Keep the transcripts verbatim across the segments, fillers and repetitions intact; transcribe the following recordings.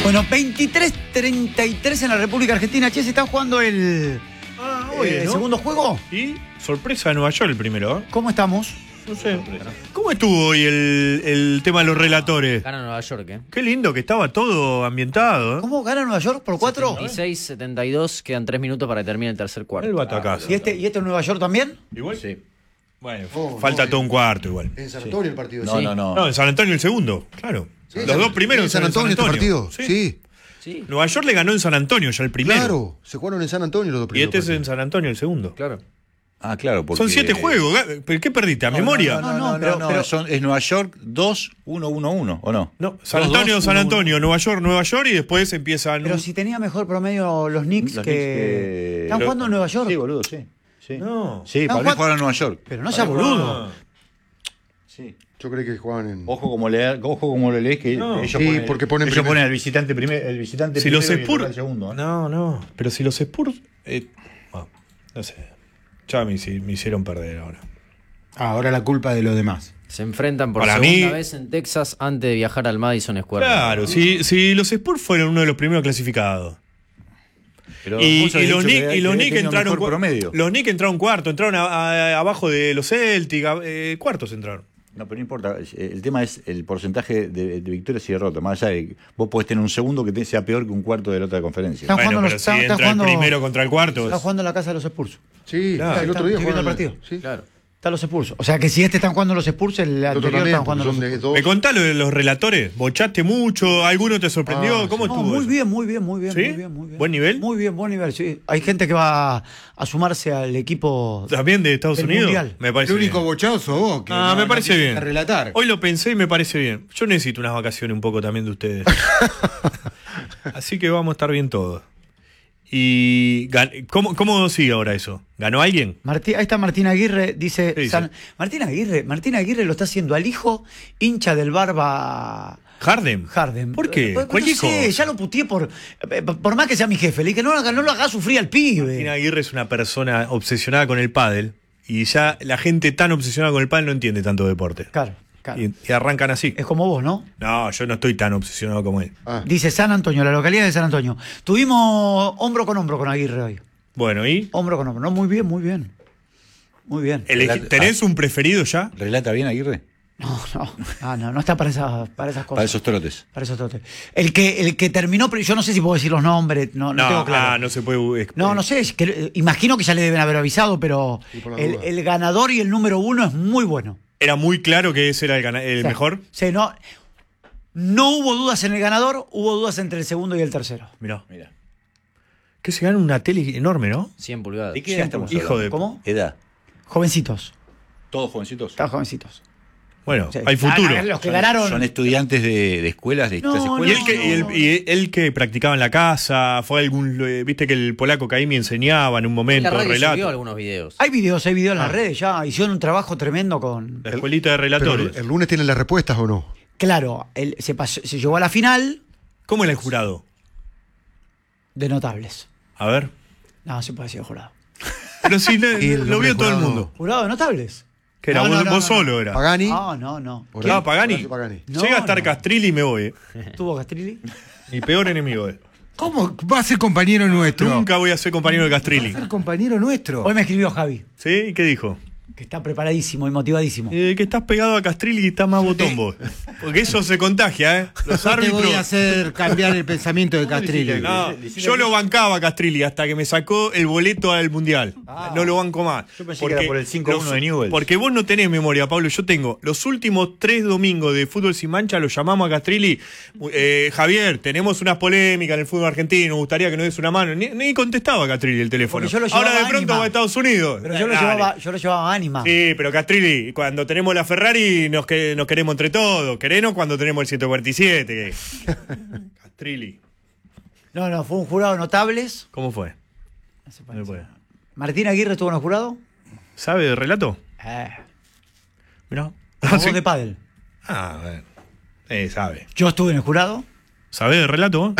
Bueno, veintitrés treinta y tres en la República Argentina. Che, se está jugando el, ah, oye, eh, ¿no? segundo juego. Y sorpresa de Nueva York el primero, ¿eh? ¿Cómo estamos? No sé. ¿Cómo estuvo hoy el, el tema de los relatores? Gana Nueva York, ¿eh? Qué lindo que estaba todo ambientado, ¿eh? ¿Cómo gana Nueva York por cuatro? setenta y seis setenta y dos, quedan tres minutos para que termine el tercer cuarto. El batacazo. ¿Y este, ¿Y este en Nueva York también? ¿Igual? Sí. Bueno, Oh, falta no, todo un cuarto igual. En San Antonio el partido. No, sí. no, no. No, en San Antonio el segundo, claro. Sí, Los San- dos primeros en San Antonio este partido. Sí. Sí. Sí, Nueva York le ganó en San Antonio ya el primero. Claro, se jugaron en San Antonio los dos Y primeros. este es en partidos. San Antonio el segundo. claro. Ah, claro. Porque... Son siete juegos. ¿Pero qué perdiste? ¿A No, memoria? No, no, No, no, no, pero- no, pero- son- es Nueva York dos uno uno uno, ¿o no? No, San Dos, Antonio, dos, San uno, Antonio, Nueva York, Nueva York y después empiezan. Pero si tenía mejor promedio los Knicks Los que... Knicks que- Están jugando en Nueva York. Sí, boludo, sí. sí. No. Sí, Están para mí jugando- jugaron en Nueva York. Pero no sea boludo. Ah. Sí. Yo creí que jugaban en. Ojo como leer, ojo como lo lees que No. ellos Sí, ponen, porque ponen ellos primero. ponen al visitante primer, el visitante Si los primero y el Spurs. local segundo, ¿eh? No, no. Pero si los Spurs. Eh, bueno, no sé. Ya me, hici- me hicieron perder ahora. Ah, ahora la culpa de los demás. Se enfrentan por Para segunda mí- vez en Texas antes de viajar al Madison Square Claro, Garden. si, si los Spurs fueron uno de los primeros clasificados. Pero Y, vos y habías los dicho que Knicks había- y los que había Knicks tenido entraron. mejor cua- promedio. Los Knicks entraron cuarto, entraron a- a- abajo de los Celtics, a- eh, cuartos entraron. No, pero no importa. El tema es el porcentaje de, de victorias y derrotas. Más allá de que vos podés tener un segundo que te sea peor que un cuarto de la otra conferencia. Están Bueno, jugando pero los- si está- está entra el jugando- primero contra el cuarto. Está es- jugando en la casa de los Spurs. Sí, Claro. el otro día Estoy viendo jugaron el partido. Sí. Claro. Están los Spurs. O sea que si este están jugando los Spurs, el El otro anterior también, están jugando porque los son Spurs. de dos. ¿Me contás lo de los relatores? ¿Bochaste mucho? ¿Alguno te sorprendió? Ah, ¿Cómo sí. No, estuvo muy eso? bien, muy bien, muy bien, ¿Sí? muy bien, muy bien. ¿Buen nivel? Muy bien, buen nivel, sí. Hay gente que va a sumarse al equipo ¿También de Estados del Unidos? Mundial. Me El parece único bien. bochazo vos. Que Ah, no- me no parece tienes bien. que relatar. Hoy lo pensé y me parece bien. Yo necesito unas vacaciones un poco también de ustedes. Así que vamos a estar bien todos. ¿Y gan- cómo, cómo sigue ahora eso? ¿Ganó alguien? Martí- ahí está Martín Aguirre, dice, ¿Qué dice? San- Martín Aguirre, Martín Aguirre lo está haciendo al hijo, hincha del Barba ¿Harden? Harden. ¿Por qué? Pues, Cualquier no sé, cosa. ya lo puteé por, por más que sea mi jefe. Le dije, no, no lo hagas sufrir al Martín pibe. Aguirre es una persona obsesionada con el pádel y ya la gente tan obsesionada con el pádel no entiende tanto deporte. Claro, claro. Y, y arrancan así. Es como vos, ¿no? No, yo no estoy tan obsesionado como él. Ah, Dice San Antonio, la localidad de San Antonio. Tuvimos hombro con hombro con Aguirre hoy. Bueno, ¿y? Hombro con hombro. No, muy bien, muy bien. Muy bien. Elegi- ¿Tenés un preferido ya? ¿Relata bien Aguirre? No, no, ah, no, no está para esas, para esas cosas. Para esos trotes. Para esos trotes. El que, el que terminó, pero yo no sé si puedo decir los nombres, no, no, tengo claro. ah, no se puede. No, no sé, es que, eh, imagino que ya le deben haber avisado, pero Sí, por la el, duda. el ganador y el número uno es muy bueno. Era muy claro que ese era el, gana- el Sí. mejor. Sí, no, no hubo dudas en el ganador, hubo dudas entre el segundo y el tercero. Mirá. Mira. Que se gana una tele enorme, ¿no? cien pulgadas. ¿De qué edad estamos Hijo de. ¿Cómo? Edad. Jovencitos, ¿Todos jovencitos? están jovencitos. Bueno, Sí. hay futuro. Ah, los que Son- ganaron. ¿Son estudiantes de, de escuelas, de No, estas Y escuelas? él, que, y él- y él que practicaba en la casa, fue algún. eh, Viste que el polaco Caimi enseñaba en un En momento, la radio subió relato. algunos videos. Hay videos, hay videos en las Ah. redes ya. Hicieron un trabajo tremendo con. La escuelita de pero relatores. el lunes tienen las respuestas o no. Claro, él se, pasó- se llegó a la final ¿Cómo era el jurado? de notables. A ver. No, se puede decir jurado. Pero sí, le- Y el lo vio hombre todo el jurado. mundo. ¿Jurado de notables? Que era No, vos, no, no, vos no, solo era. Pagani. No, no, no. Horacio- Ah, Pagani. Horacio Pagani. No, Llega a estar no. Castrilli y me voy. eh. ¿Tuvo Castrilli? Mi peor enemigo. eh. ¿Cómo va a ser compañero nuestro? Nunca voy a ser compañero de Va Castrilli. a ser compañero nuestro. Hoy me escribió Javi, ¿Sí? ¿Y qué dijo? que está preparadísimo y motivadísimo. Eh, que estás pegado a Castrilli y estás más botón vos. Porque eso se contagia, ¿eh? Los Yo te árbitros. voy a hacer cambiar el pensamiento de Castrilli. No, yo lo bancaba a Castrilli hasta que me sacó el boleto al Mundial. Ah. No lo banco más. Yo pensé que era por el cinco a uno los- de Newell's. Porque vos no tenés memoria, Pablo. Yo tengo los últimos tres domingos de Fútbol Sin Mancha, los llamamos a Castrilli. Eh, Javier, tenemos unas polémicas en el fútbol argentino, me gustaría que nos des una mano. Ni, ni contestaba Castrilli el teléfono. Porque yo lo Ahora de llevaba pronto ánima. va a Estados Unidos. Pero yo lo, Dale. llevaba, yo lo llevaba a ánima. Sí, pero Castrilli, cuando tenemos la Ferrari nos, que, nos queremos entre todos. Querenos cuando tenemos el ciento cuarenta y siete. Castrilli. No, no, fue un jurado de notables. ¿Cómo fue? No se parece. No puede. Martín Aguirre estuvo en el jurado. ¿Sabe de relato? Eh, Mirá. como Sí. vos de pádel. Ah, bueno. Eh, sabe. Yo estuve en el jurado. ¿Sabe de relato?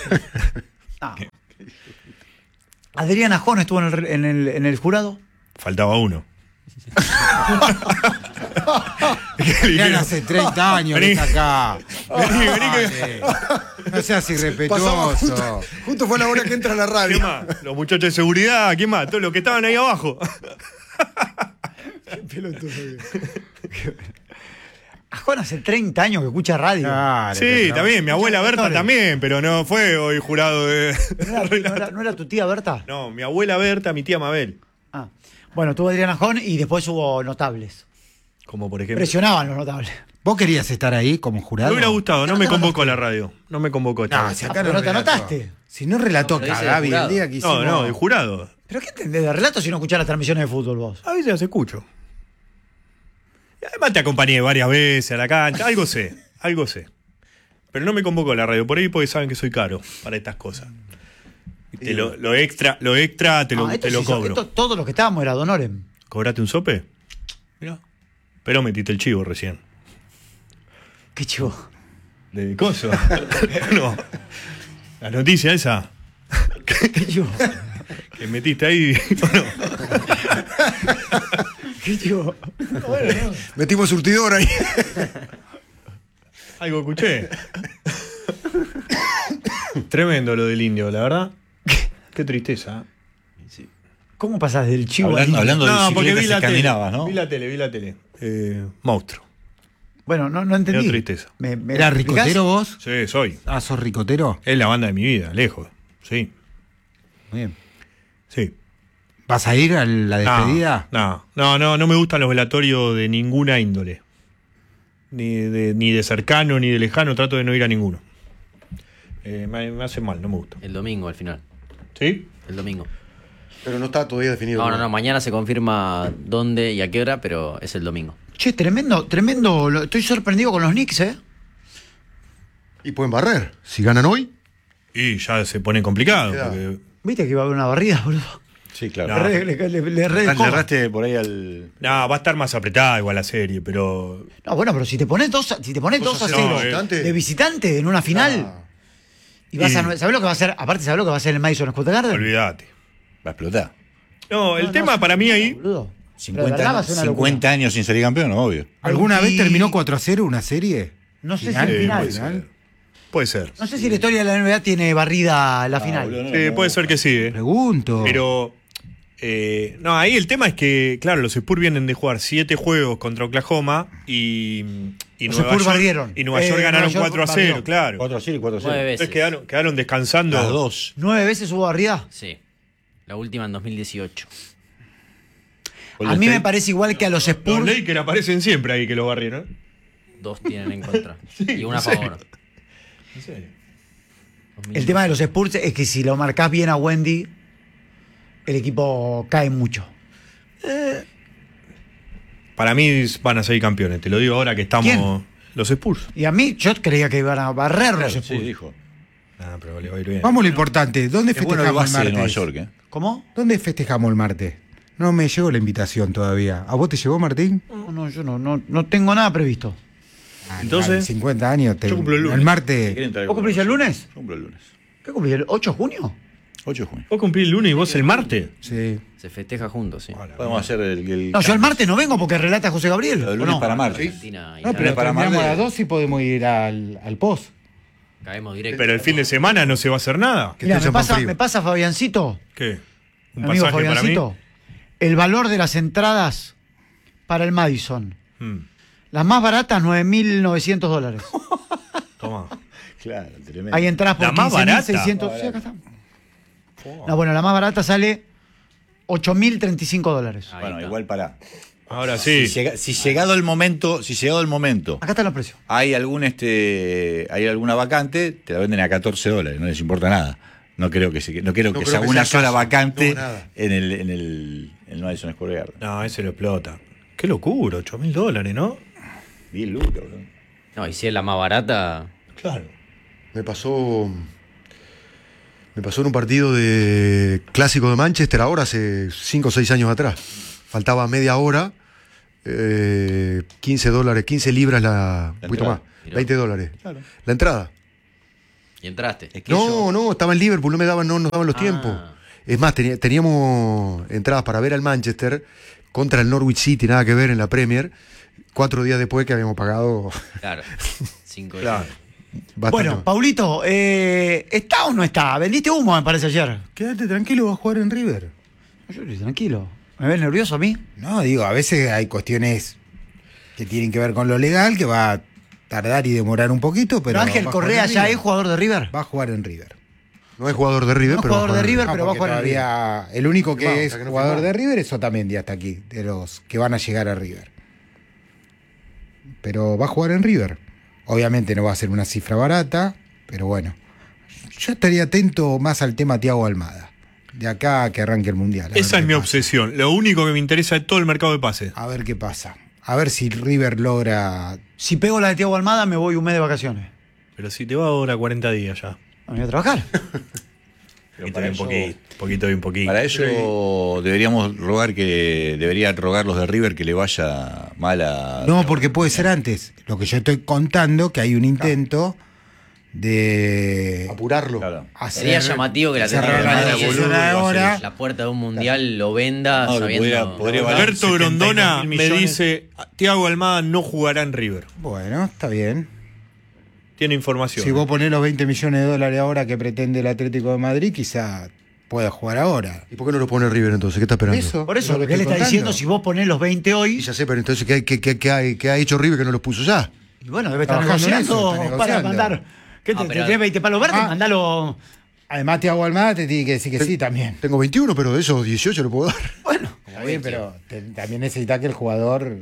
No. Adriana Jón estuvo en el, en el, en el jurado. Faltaba uno. Ya hace treinta años que Vení. está acá. Vení, vení que- Dale. No seas Pasamos irrespetuoso. justo, justo fue la hora que entra a la ¿Quién radio. más? Los muchachos de seguridad, ¿quién más? Todos los que estaban ahí abajo. A Juan hace treinta años que escucha radio. Dale, Sí, pero- también, mi abuela Berta Doctores. también, pero no fue hoy jurado de. ¿No era, no era- no era tu tía Berta? No, mi abuela Berta, mi tía Mabel. Ah. Bueno, tuvo Adriana Jón y después hubo notables. Como por ejemplo. Presionaban los notables. ¿Vos querías estar ahí como jurado? Me hubiera gustado, no No me te convocó a la radio. No me convocó esta No, vez. si Ah, acá pero no no te relató. anotaste. Si no relató No, pero dice de Cagabi el jurado. día que hicimos... No, no, de jurado. ¿Pero qué entendés de relato si no escuchás las transmisiones de fútbol vos? A veces las escucho. Y además te acompañé varias veces a la cancha. Algo sé, algo sé. Pero no me convocó a la radio por ahí porque saben que soy caro para estas cosas. Viste, lo, lo extra, lo extra te lo, Ah, esto te lo sí son- cobro. esto- todos los que estábamos era Don Orem. ¿Cobraste un sope? Mirá. Pero metiste el chivo recién. Qué chivo. ¿De coso? No. La noticia esa Qué chivo. que metiste ahí. Bueno, Qué chivo. Metimos surtidor ahí. algo escuché. Tremendo lo del indio, la verdad. Qué tristeza. ¿Cómo pasás del chivo Hablando, al- hablando No, de porque vi bicicletas la tele. escandinavas, ¿no? Vi la tele, vi la tele. Eh, monstruo. Bueno, no, no entendí. Me dio tristeza. ¿Me, me ¿Era explicás? ricotero vos? Sí, soy. Ah, ¿sos ricotero? Es la banda de mi vida, lejos. Sí, Muy bien. sí. ¿Vas a ir a la despedida? No, no, no, no me gustan los velatorios de ninguna índole. Ni de, ni de cercano ni de lejano, trato de no ir a ninguno. Eh, me, me hace mal, no me gusta. El domingo al final. ¿Sí? El domingo. Pero no está todavía definido. No, no, no. Mañana se confirma dónde y a qué hora, pero es el domingo. Che, tremendo, tremendo. lo- Estoy sorprendido con los Knicks, ¿eh? Y pueden barrer. Si ganan hoy, Y ya se pone complicado. Queda. Porque, ¿Viste que iba a haber una barrida, boludo? Sí, Le, claro. re- le, le- le re Le descoba. erraste por ahí al... no, va a estar más apretada igual la serie, pero. No, bueno, pero si te pones dos, a- si te pones Dos dos a a cero cero de visitante. de visitante en una final Ah. y vas Y- a ¿sabés lo que va a hacer? Aparte, ¿sabés lo que va a hacer el Madison Square Garden? Olvídate. Va a explotar. No, el No, tema no, para mí ahí. Boludo. Pero de cincuenta, verdad va a ser una locura. cincuenta años sin salir campeón, obvio. ¿Alguna Y- vez terminó cuatro a cero una serie? No sé Final, si el Eh, final. puede ser. Puede ser. No sé si la historia de la N B A tiene barrida la Ah, final. boludo, no, Sí, no. puede ser que sí, eh. Pregunto. Pero. eh, no, ahí el tema es que, claro, los Spurs vienen de jugar siete juegos contra Oklahoma y. y Los Nueva Spurs York, barrieron. y Nueva Eh, York ganaron Nueva York cuatro a cero, barrió. claro. cuatro a cero y cuatro a cero. Nueve veces. Entonces quedaron, quedaron descansando. Las dos. ¿Nueve veces hubo barrida? Sí. La última en dos mil dieciocho. A mí me parece igual que a los Los Spurs. Lakers aparecen siempre ahí que lo barrieron. Dos tienen en contra. y una a en serio. favor. ¿En serio? El tema de los Spurs es que si lo marcás bien a Wendy, el equipo cae mucho. Para mí van a ser campeones, te lo digo ahora que estamos. ¿Quién? Los Spurs. Y a mí, yo creía que iban a barrer los Sí, Spurs. dijo. Ah, pero le va a ir bien. Vamos a lo importante. ¿Dónde Es bueno el festejamos el base de Nueva martes? York, ¿eh? ¿Cómo? ¿Dónde festejamos el martes? No me llegó la invitación todavía. ¿A vos te llegó, Martín? No, no, yo no, no, no tengo nada previsto. Ah, Entonces, dale, cincuenta años. Te, yo cumplo el lunes. martes. ¿Quieren traer ¿Vos cumplís el alguna lunes? cosa? Yo cumplo el lunes. ¿Qué cumplís? ¿El ocho de junio? ocho de junio. ¿Vos cumplís el lunes y vos el martes? Sí. Se festeja juntos, sí. Podemos hacer el... el No, yo el martes no vengo porque relata José Gabriel. Lo del ¿o lunes no? para martes. Argentina y No, ya pero para terminamos Mar a del- las dos y podemos ir al, al post. caemos directo. Pero el fin de semana no se va a hacer nada. Que Mirá, estés me en pasa, Panfrío. me pasa Fabiancito, ¿Qué? ¿Un mi amigo pasaje para mí? Fabiancito, el valor de las entradas para el Madison. Mm, Las más baratas, nueve mil novecientos dólares. Toma. Claro, tremendo. Hay entradas por ¿La más quince mil barata? seiscientos. Sí, acá está. No, bueno, la más barata sale ocho mil treinta y cinco dólares. Ahí Bueno, está. igual para. Ahora sí. Si, llega- si llegado el momento, si llegado el momento, Acá están los precios. hay algún este, hay alguna vacante, te la venden a catorce dólares, no les importa nada. No creo que se, no creo No que creo sea que una sea sola caso. vacante No, nada. en el, en el, en el Madison Square Garden. No, ese lo explota. Qué locura, ocho mil dólares, ¿no? diez lucas, boludo. No, y si es la más barata, Claro. Me pasó. Me pasó en un partido de clásico de Manchester ahora, hace cinco o seis años atrás. Faltaba media hora, eh, quince dólares, quince libras la. Un poquito más, entrada. Mirá. veinte dólares. Claro. La entrada. y entraste. Es que No, eso- no, estaba en Liverpool, no me daban, no nos daban los Ah. tiempos. Es más, teni- teníamos entradas para ver al Manchester contra el Norwich City, nada que ver en la Premier, cuatro días después que habíamos pagado Claro. Cinco Claro. bastante. Bueno, Paulito, eh, ¿está o no está? Vendiste humo, me parece, ayer. Quédate tranquilo, vas a jugar en River. Yo estoy tranquilo. ¿Me ves nervioso a mí? No, digo, a veces hay cuestiones que tienen que ver con lo legal, que va a tardar y demorar un poquito, pero... Pero Ángel va a jugar Correa en ya River. es jugador de River. Va a jugar en River. No es jugador de River, No es pero. va a jugador de jugar en River, Ah, pero va a porque jugar en River. todavía el único que Firmado, es hasta que no jugador firmado. de River es Otamendi hasta aquí, de los que van a llegar a River. Pero va a jugar en River. Obviamente no va a ser una cifra barata, pero bueno. Yo estaría atento más al tema Thiago Almada, de acá a que arranque el Mundial. a ver Esa qué es mi pasa. obsesión. Lo único que me interesa es todo el mercado de pases. A ver qué pasa. A ver si River logra... Si pego la de Thiago Almada, me voy un mes de vacaciones. Pero si te va ahora cuarenta días ya. Me voy a trabajar. Pero Y para un eso- poquito, poquito y un poquito. Para eso deberíamos rogar que debería rogar los de River que le vaya mal a... No, porque puede ser antes. Lo que yo estoy contando, que hay un intento de... Apurarlo. Claro. hacer- Sería llamativo que la cerrar Atlético la de Madrid negociación boludo, ahora. la puerta de un mundial lo venda No, sabiendo. podría- podría valer Alberto setenta y dos Grondona mil me millones. dice, Thiago Almada no jugará en River. Bueno, está bien. Tiene información. Si vos ponés los veinte millones de dólares ahora que pretende el Atlético de Madrid, quizá pueda jugar ahora. ¿Y por qué no lo pone River entonces? ¿Qué está esperando? Eso. Por eso, lo lo que él estoy está contando. diciendo, si vos ponés los veinte Y hoy, ya sé, pero entonces, ¿qué, qué, qué, qué hay- qué ha hecho River que no los puso ya? y bueno, debe estar Trabajando en negociando, eso, está para negociando. mandar. ¿Qué te, Ah, te pero- tenés veinte palos verdes? Ah. Mandalo. Además, Thiago Almada te tiene que decir que sí también. Tengo veintiuno, pero de esos dieciocho lo puedo dar. Bueno, Está bien, pero te- también necesita que el jugador,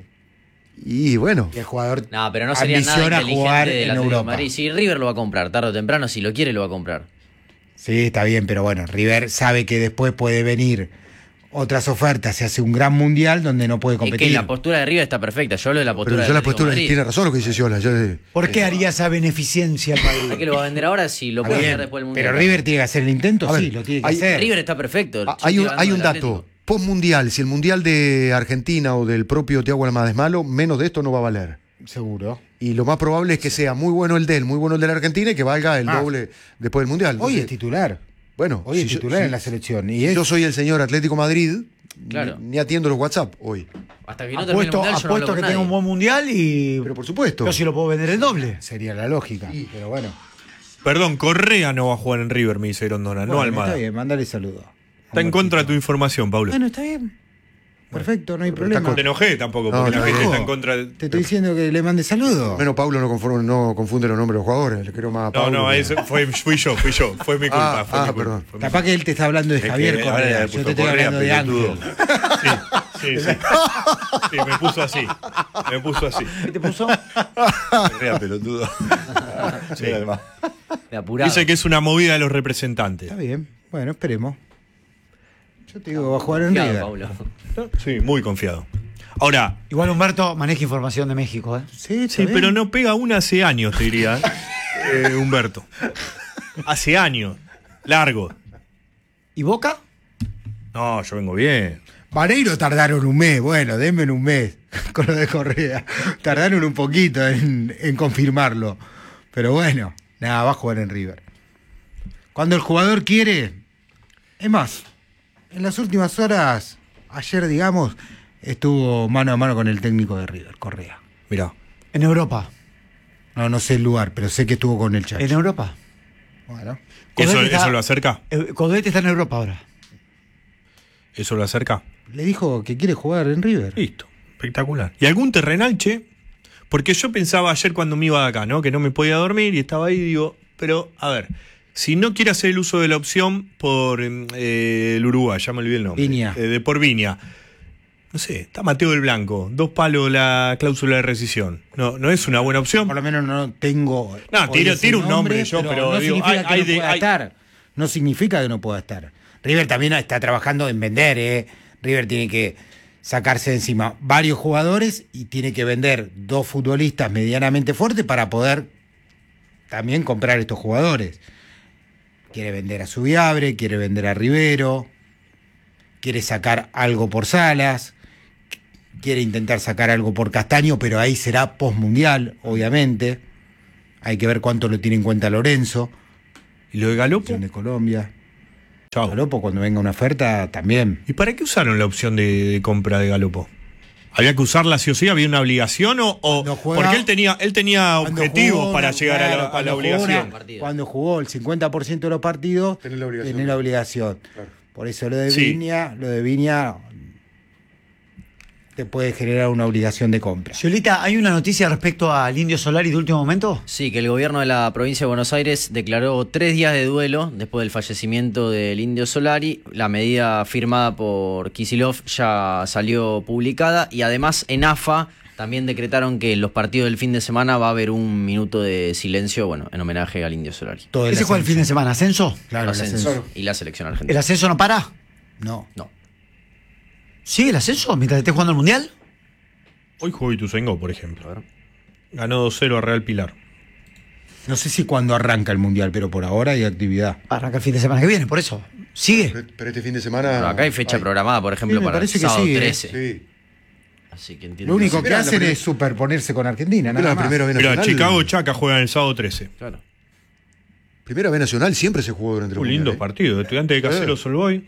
Y bueno, que el jugador No, pero no sería nada ambiciona inteligente jugar del en Atlético de Europa. Madrid. Si River lo va a comprar, tarde o temprano, si lo quiere, lo va a comprar. Sí, está bien, pero bueno, River sabe que después puede venir otras ofertas, se hace un gran mundial donde no puede Es competir. que la postura de River está perfecta. Yo hablo de la postura pero de yo la Atlético de postura Madrid. tiene razón lo que dice Yola. Yo, eh, ¿por qué haría esa beneficencia al ¿Para país? qué lo va a vender ahora si lo Está puede bien, vender después del mundial? pero River tiene que hacer el intento, A sí, ver, lo tiene que hay- hacer. River está perfecto. Ah, Yo hay estoy un, hablando hay un del dato. Atlético. Post-mundial, si el mundial de Argentina o del propio Thiago Almada es malo, menos de esto no va a valer. Seguro. Y lo más probable es que sea muy bueno el de él, muy bueno el de la Argentina y que valga el Ah. doble después del mundial. Hoy es Entonces, titular. bueno, Hoy es si yo- titular si- en la selección. Y si es, yo soy el señor Atlético Madrid, Claro. ni, ni atiendo los WhatsApp hoy. Hasta que no termine el Apuesto, mundial, yo no hablo apuesto con que nadie. tenga un buen mundial y. Pero por supuesto. Yo sí lo puedo vender el doble. sería la lógica. Pero bueno. Perdón, Correa no va a jugar en River, me dice Grondona, no Bueno, Almada. Está bien, mándale saludo. Está en contra de tu información, Paulo. Bueno, está bien. Perfecto, no hay Pero problema. está No te enojé tampoco, No, porque la no, gente no. está en contra de... Te estoy diciendo que le mande saludo. Menos Paulo no, conforme- no confunde los nombres de los jugadores. Le quiero más a No, Paulo no, que- eso fue, fui yo, fui yo. Fue mi culpa. Ah, fue ah, mi culpa, perdón. fue mi Capaz que él te está hablando de Es Javier que ahora Correa. le Yo puso te estoy Correa, hablando de pelotudo. Ángel. culpa. Sí, sí. Sí, me puso así. Me puso así. ¿Qué te puso? Correa, pelotudo. Sí. Era el más. De apurado. Dice que es una movida de los representantes. Está bien. Bueno, esperemos. Yo te digo, va a jugar en Confiado, River. Paulo. Sí, muy confiado. Ahora, Igual Humberto maneja información de México, ¿eh? Sí, está sí, bien. pero no pega una hace años, te diría, eh, Humberto. Hace años. Largo. ¿Y Boca? No, yo vengo bien. Vareiro tardaron un mes. Bueno, denme un mes con lo de Correa. Tardaron un poquito en, en confirmarlo. Pero bueno, nada, va a jugar en River. Cuando el jugador quiere. Es más, en las últimas horas, ayer, digamos, estuvo mano a mano con el técnico de River, Correa. Mirá. En Europa. No, no sé el lugar, pero sé que estuvo con el Chacho. En Europa. Bueno, ¿Eso, Codete está- ¿Eso lo acerca? Eh, Codete está en Europa ahora. ¿Eso lo acerca? le dijo que quiere jugar en River. Listo. Espectacular. ¿Y algún terrenal, che? Porque yo pensaba ayer cuando me iba de acá, ¿no? Que no me podía dormir y estaba ahí, digo, pero, a ver, si no quiere hacer el uso de la opción por eh, el Uruguay, ya me olvidé el nombre. Viña. Eh, de por Viña. No sé, está Mateo del Blanco, dos palos la cláusula de rescisión. No, no es una buena opción. Por lo menos no tengo. No, hoy tiro- ese tiro un nombre yo, pero no digo, significa hay- que hay no de- pueda hay- estar. No significa que no pueda estar. River también está trabajando en vender, ¿eh? River tiene que sacarse de encima varios jugadores y tiene que vender dos futbolistas medianamente fuertes para poder también comprar estos jugadores. Quiere vender a Subiabre, quiere vender a Rivero, quiere sacar algo por Salas, quiere intentar sacar algo por Castaño, pero ahí será postmundial, obviamente. Hay que ver cuánto lo tiene en cuenta Lorenzo, ¿Y lo de Galopo? selección de Colombia. Chau. Galopo, cuando venga una oferta, también. ¿Y para qué usaron la opción de, de compra de Galopo? ¿Había que usarla sí o sí? ¿Había una obligación? o, o juega- Porque él tenía, él tenía Cuando objetivos jugó, para no, llegar a claro, la, a cuando la jugó obligación. una- Partido. cuando jugó el cincuenta por ciento de los partidos, Tenés la obligación. tenés la obligación. Claro. Por eso lo de Sí. Viña, lo de Viña te puede generar una obligación de compra. Ciolita, ¿hay una noticia respecto al Indio Solari de último momento? Sí, que el gobierno de la provincia de Buenos Aires declaró tres días de duelo después del fallecimiento del Indio Solari. La medida firmada por Kicillof ya salió publicada y además en A F A también decretaron que en los partidos del fin de semana va a haber un minuto de silencio, bueno, en homenaje al Indio Solari. Todo ¿Ese fue el fin de semana? ¿Ascenso? Claro, el Ascenso. ascenso. Y la selección ¿El argentina. ascenso no para? No. No. ¿Sigue el ascenso mientras esté jugando el Mundial? Hoy jugó Ituzaingó, por ejemplo. Ganó dos cero a Real Pilar. No sé si cuándo arranca el Mundial, pero por ahora hay actividad. Arranca el fin de semana que viene, por eso. ¿Sigue? Pero, pero este fin de semana. Pero acá hay fecha programada, por ejemplo, Sí, me para el parece que sábado sí, ¿eh? trece. Sí. Así que entiendo Lo que único sí. que Mirá, la hacen primer- es superponerse con Argentina, Pero nada la más. primera B Mira, nacional. Chicago Chaca juegan el sábado trece. Claro. Primera B nacional siempre se jugó durante el Un mundial, lindo ¿eh? partido. Estudiante de Casero Eh. Solboy.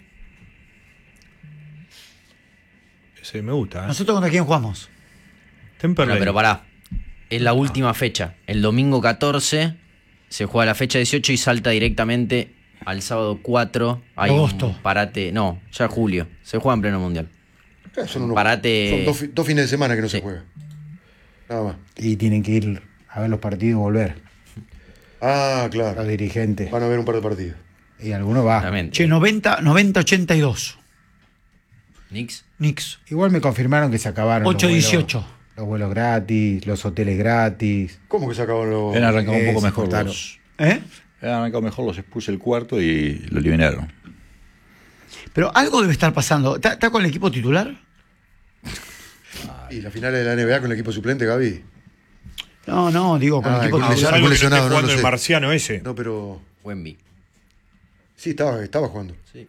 Ese me gusta, ¿eh? ¿Nosotros contra quién jugamos? Temperley. Bueno, pero pará. Es la última fecha. El domingo catorce se juega la fecha dieciocho y salta directamente al sábado cuatro. Hay Agosto. un parate. No, ya julio. Se juega en pleno mundial. Eh, Son, unos- Parate- son dos, fi- dos fines de semana que no Sí. se juega. Nada más. Y tienen que ir a ver los partidos y volver. Ah, claro. Los dirigentes. Van a ver un par de partidos. Y alguno va. Realmente. Che, noventa, noventa ochenta y dos. Nix. Nix. Igual me confirmaron que se acabaron. ocho los vuelos- dieciocho. Los vuelos gratis, los hoteles gratis. ¿Cómo que se acaban los.? Han arrancado un Eh, poco se mejor cortaron. los. ¿Eh? Han arrancado mejor los expulsa el cuarto y lo eliminaron. Pero algo debe estar pasando. ¿Está, está con el equipo titular? ¿Y la final de la N B A con el equipo suplente, Gaby? No, no, digo, con Ah, el equipo con- Ah, titular. salvo que no esté lesionado, no, jugando no el sé. marciano ese. No, pero. Wemby. Sí, estaba, estaba jugando. Sí.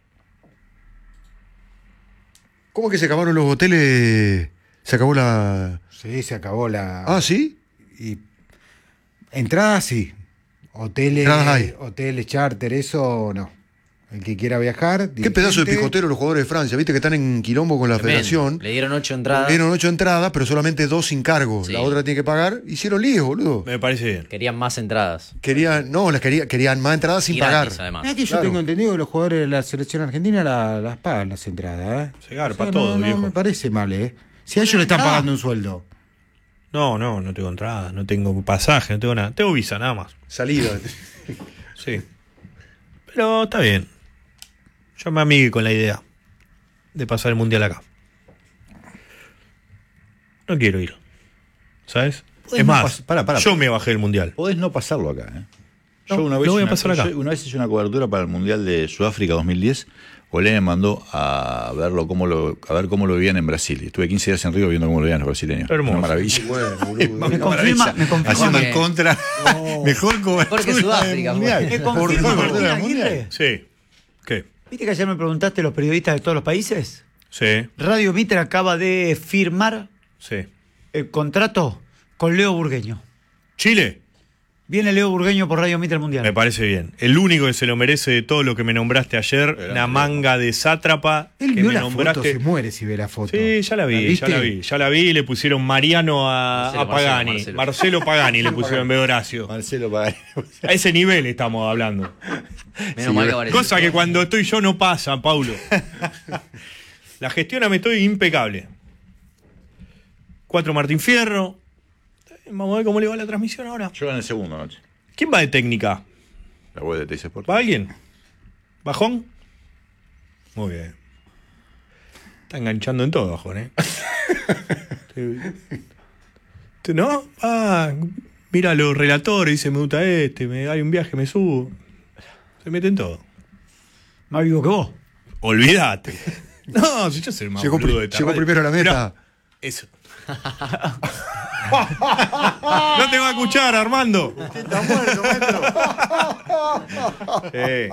¿Cómo que se acabaron los hoteles? Se acabó la. Sí, se acabó la. Ah, ¿sí? Y entradas sí. Hoteles, Entradas hay. hoteles, charter, eso no. El que quiera viajar. Qué pedazo de dirigente, picotero los jugadores de Francia. Viste que están en quilombo con la Tremendo. federación. Le dieron ocho entradas. Dieron ocho entradas, pero solamente dos sin cargo. Sí. La otra tiene que pagar. Hicieron lío, boludo. Me parece bien. Querían más entradas. Querían, no, las quería, querían más entradas sin Y pagar. gratis, además. Mirá que yo Claro. tengo entendido que los jugadores de la selección argentina la- las pagan las entradas. ¿eh? Se garpa O sea, todo, no, no viejo. me parece mal, ¿eh? Si a ellos le están pagando un sueldo. No, no, no tengo entrada, no tengo pasaje, no tengo nada. Tengo visa, nada más. Salida. Sí. Pero está bien. Yo me amigué con la idea de pasar el mundial acá. No quiero ir. ¿Sabes? Podés Es no más, pas- pará, pará. yo me bajé del mundial. Podés no pasarlo acá, ¿eh? No, Yo una lo vez voy a una- pasar acá. yo una vez hice una cobertura para el Mundial de Sudáfrica dos mil diez. Olé me mandó a verlo cómo lo, a ver cómo lo vivían en Brasil. Y estuve quince días en Río viendo cómo lo vivían los brasileños. Hermoso. Una maravilla. Bueno, boludo. Me Una confirma, maravilla. me confirma Haciendo que- en contra. Mejor cobertura Mejor que Sudáfrica, del Mundial. ¿Me Por confirma cobertura Martín del Mundial. Aguirre? Sí. ¿Qué? ¿Viste que ayer me preguntaste los periodistas de todos los países? Sí, Radio Mitre acaba de firmar sí. el contrato con Leo Burgueño. Chile, Viene Leo Burgueño por Radio Mitre Mundial. me parece bien. El único que se lo merece de todo lo que me nombraste ayer, una manga de sátrapa Él que vio me la foto, nombraste. se muere si ve la foto. Sí, ya la vi, ya viste? la vi, ya la vi. Le pusieron Mariano a, Marcelo, a Pagani. Marcelo, Marcelo, Pagani le pusieron en vez de Horacio. Marcelo Pagani. A ese nivel estamos hablando. Menos mal que apareció. Cosa que cuando estoy yo no pasa, Paulo. La gestión a me estoy impecable. Cuatro Martín Fierro. Vamos a ver cómo le va la transmisión ahora. Yo en el segundo anoche. ¿Quién va de técnica? La web de T C Sport. ¿Va alguien? ¿Bajón? Muy bien. Está enganchando en todo, Bajón, ¿eh? Te- ¿No? Ah, mira los relatores, dice, me gusta este, me, hay un viaje, me subo. Se mete en todo. Más vivo que vos. Olvídate. No, si yo soy el más Llegó, boludo pri- de esta llegó radio. primero a la meta. Mirá, eso. No te va a escuchar, Armando. Está muerto, maestro.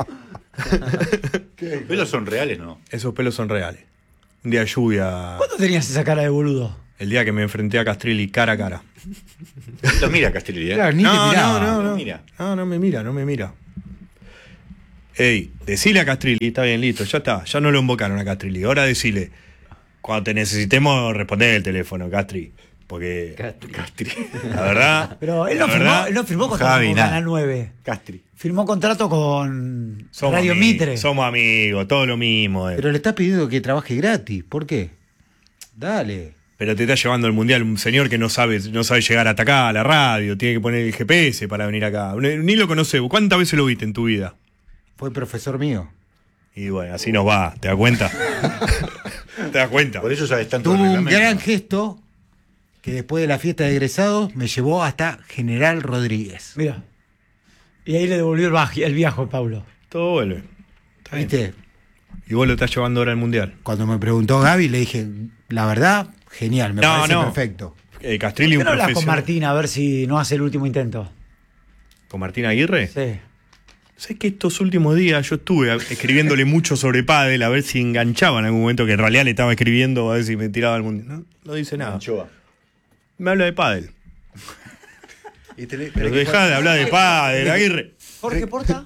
Sí. ¿Los pelos son reales, no? Esos pelos son reales. Un día de lluvia. ¿Cuándo tenías esa cara de boludo? El día que me enfrenté a Castrilli cara a cara. Lo mira Castelli, ¿eh? Claro, ni no, te miraba. no, no, no. Mira. No, no me mira, no me mira. Ey, decile a Castrilli, está bien, listo, ya está, ya no lo invocaron a Castrilli. Ahora decile, cuando te necesitemos, responder el teléfono, Castri. Porque. Castri. Castri. La verdad. Pero él no, la firmó, verdad, él no firmó contrato Javi, con nada. Canal nueve. Castri. Firmó contrato con somos Radio amigos, Mitre. Somos amigos, todo lo mismo. eh. Pero le está pidiendo que trabaje gratis. ¿Por qué? Dale. Pero te está llevando al mundial un señor que no sabe, no sabe llegar hasta acá, a la radio, tiene que poner el G P S para venir acá. Ni lo conoce. ¿Cuántas veces lo viste en tu vida? Fue profesor mío. Y bueno, así nos va, ¿te das cuenta? ¿Te das cuenta? Por eso sabes tanto. Tuvo del un reglamento. gran gesto que después de la fiesta de egresados me llevó hasta General Rodríguez. Mira. Y ahí le devolvió el, baje, el viaje a Pablo. Todo vuelve. Está bien. ¿Viste? Y vos lo estás llevando ahora al mundial. Cuando me preguntó Gaby, le dije, la verdad, genial, me No, parece no. perfecto. Eh, Castrilli, ¿Por un qué no hablas con profesional. Martín a ver si no hace el último intento? ¿Con Martín Aguirre? Sí. ¿Sabes que estos últimos días yo estuve escribiéndole mucho sobre pádel a ver si enganchaba en algún momento, que en realidad le estaba escribiendo a ver si me tiraba al mundial? No, no dice nada. Anchoa. Me habla de pádel. Y te le- Pero tenés que dejá de hablar de pádel, Aguirre. ¿Jorge Porta?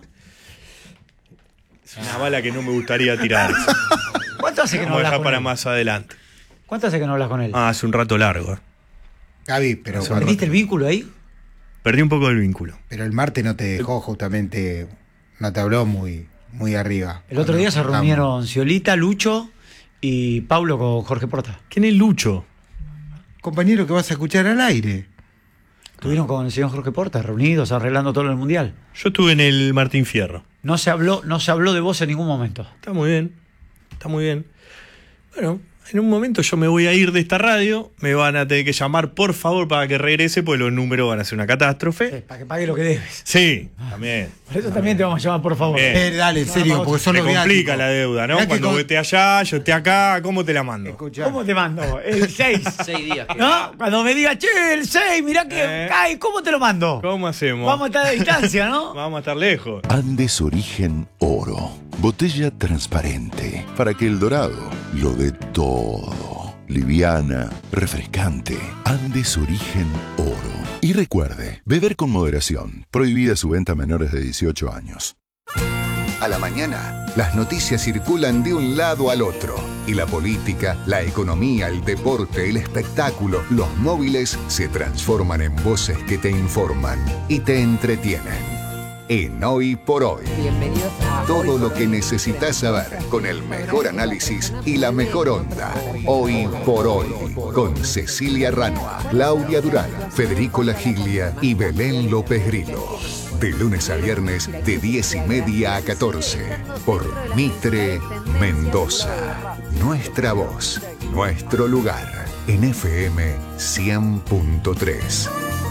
Es una bala que no me gustaría tirar. ¿Cuánto hace que no Vamos a hablas dejar con para él? más adelante. ¿Cuánto hace que no hablas con él? Ah, hace un rato largo. eh. Gaby, pero, cuando- ¿Perdiste el vínculo ahí? Perdí un poco del vínculo. pero el martes no te dejó justamente, no te habló muy, muy arriba. El otro día se Cuando reunieron Ciolita, Lucho y Pablo con Jorge Porta. ¿Quién es Lucho? estábamos. Compañero que vas a escuchar al aire. Estuvieron con el señor Jorge Porta, reunidos, arreglando todo en el mundial. Yo estuve en el Martín Fierro. No se habló, no se habló de vos en ningún momento. Está muy bien. Está muy bien. Bueno, en un momento yo me voy a ir de esta radio. Me van a tener que llamar, por favor, para que regrese, porque los números van a ser una catástrofe. Sí, para que pague lo que debes. Sí, también. Por eso también te vamos a llamar, por favor. Bien. Eh, dale, en serio, porque son Se los complica viáticos. la deuda, ¿no? Mirá que Cuando con- vos estés allá, yo esté acá, ¿cómo te la mando? Escuchá. ¿Cómo te mando? El seis. Seis días. que- ¿No? Cuando me diga, che, el seis, mirá que Eh. cae, ¿cómo te lo mando? ¿Cómo hacemos? Vamos a estar a distancia, ¿no? Vamos a estar lejos. Andes Origen Oro. Botella transparente para que el dorado lo dé todo. Liviana, refrescante. Andes Origen Oro. Y recuerde, beber con moderación. Prohibida su venta a menores de dieciocho años. A la mañana, las noticias circulan de un lado al otro. Y la política, la economía, el deporte, el espectáculo, los móviles se transforman en voces que te informan y te entretienen. En Hoy por Hoy. Bienvenidos a Todo lo que necesitas saber con el mejor análisis y la mejor onda. Hoy por Hoy. Con Cecilia Ranua, Claudia Durán, Federico Lagiglia y Belén López Grillo. De lunes a viernes de diez y media a catorce. Por Mitre Mendoza. Nuestra voz, nuestro lugar. En F M cien punto tres.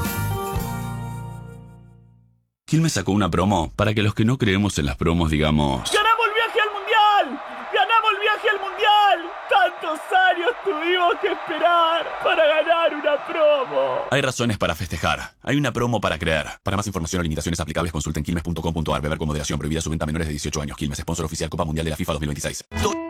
Quilmes sacó una promo para que los que no creemos en las promos digamos... ¡Ganamos el viaje al mundial! ¡Ganamos el viaje al mundial! ¡Tantos años tuvimos que esperar para ganar una promo! Hay razones para festejar. Hay una promo para creer. Para más información o limitaciones aplicables consulten quilmes punto com punto ar. Beber con moderación. Prohibida su venta a menores de dieciocho años. Quilmes, sponsor oficial Copa Mundial de la FIFA dos mil veintiséis.